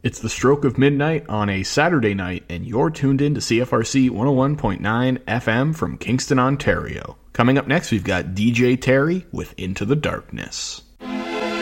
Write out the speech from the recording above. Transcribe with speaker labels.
Speaker 1: It's the stroke of midnight on a Saturday night, and you're tuned in to CFRC 101.9 FM from Kingston, Ontario. Coming up next, we've got DJ Terry with Into the Darkness.